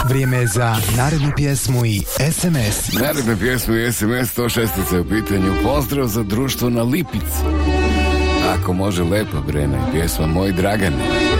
Vrijeme je za narednu pjesmu i SMS. Naredna pjesma i SMS 116 u pitanju. Pozdrav za društvo na Lipici. Ako može, lepa Brena i pjesma Moj Dragane.